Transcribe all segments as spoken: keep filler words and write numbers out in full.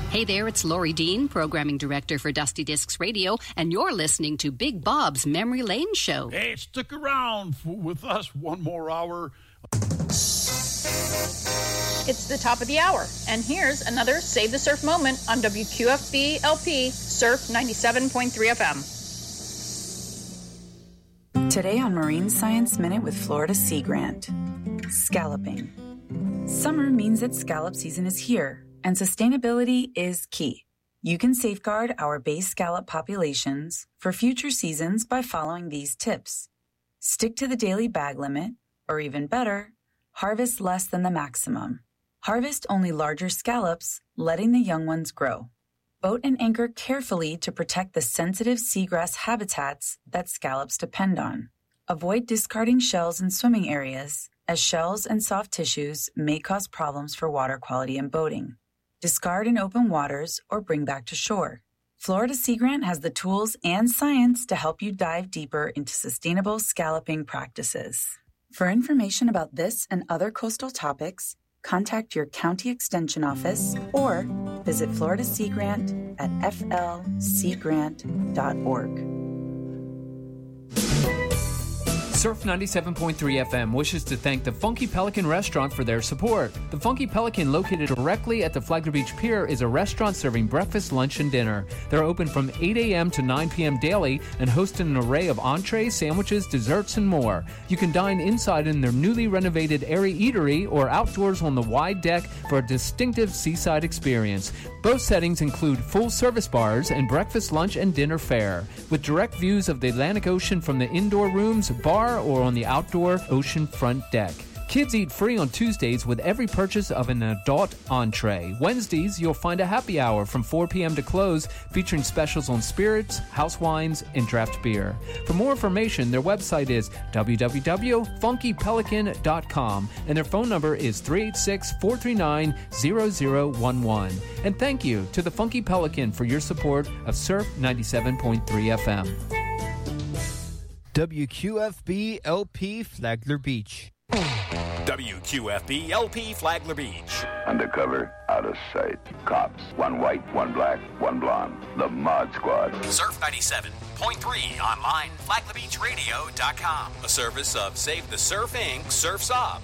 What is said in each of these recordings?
Hey there, it's Lori Dean, Programming Director for Dusty Discs Radio, and you're listening to Big Bob's Memory Lane Show. Hey, stick around for, with us one more hour. It's the top of the hour, and here's another Save the Surf moment on W Q F B L P Surf ninety-seven point three F M. Today on Marine Science Minute with Florida Sea Grant. Scalloping. Summer means that scallop season is here, and sustainability is key. You can safeguard our base scallop populations for future seasons by following these tips. Stick to the daily bag limit, or even better, harvest less than the maximum. Harvest only larger scallops, letting the young ones grow. Boat and anchor carefully to protect the sensitive seagrass habitats that scallops depend on. Avoid discarding shells in swimming areas, as shells and soft tissues may cause problems for water quality in boating. Discard in open waters or bring back to shore. Florida Sea Grant has the tools and science to help you dive deeper into sustainable scalloping practices. For information about this and other coastal topics, contact your county extension office or visit Florida Sea Grant at f l sea grant dot org. Surf ninety-seven point three F M wishes to thank the Funky Pelican Restaurant for their support. The Funky Pelican, located directly at the Flagler Beach Pier, is a restaurant serving breakfast, lunch, and dinner. They're open from eight a.m. to nine p.m. daily and host an array of entrees, sandwiches, desserts, and more. You can dine inside in their newly renovated airy eatery or outdoors on the wide deck for a distinctive seaside experience. Both settings include full-service bars and breakfast, lunch, and dinner fare, with direct views of the Atlantic Ocean from the indoor rooms, bar, or on the outdoor ocean front deck. Kids eat free on Tuesdays with every purchase of an adult entree. Wednesdays, you'll find a happy hour from four p.m. to close, featuring specials on spirits, house wines, and draft beer. For more information, their website is w w w dot funky pelican dot com, and their phone number is three eight six, four three nine, zero zero one one. And thank you to the Funky Pelican for your support of Surf ninety-seven point three F M. W Q F B L P Flagler Beach. W Q F B L P Flagler Beach. Undercover, out of sight. Cops. One white, one black, one blonde. The Mod Squad. Surf ninety-seven point three online, flagler beach radio dot com. A service of Save the Surf Incorporated. Surf's Up.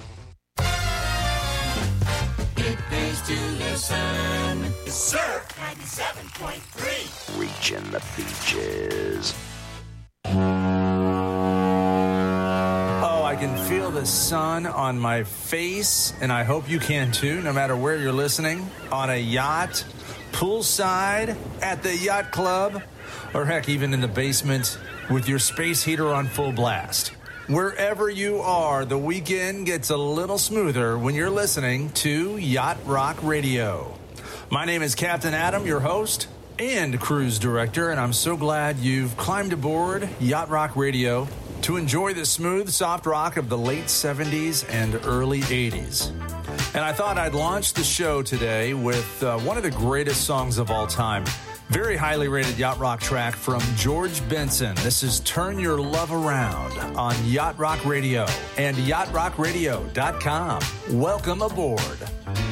It pays to listen. Surf ninety-seven point three. Reaching the beaches. Oh, I can feel the sun on my face, and I hope you can too, no matter where you're listening, on a yacht, poolside, at the yacht club, or heck, even in the basement with your space heater on full blast. Wherever you are, the weekend gets a little smoother when you're listening to Yacht Rock Radio. My name is Captain Adam, your host and cruise director, and I'm so glad you've climbed aboard Yacht Rock Radio to enjoy the smooth, soft rock of the late seventies and early eighties. And I thought I'd launch the show today with uh, one of the greatest songs of all time. Very highly rated yacht rock track from George Benson. This is Turn Your Love Around on Yacht Rock Radio and yacht rock radio dot com. Welcome aboard.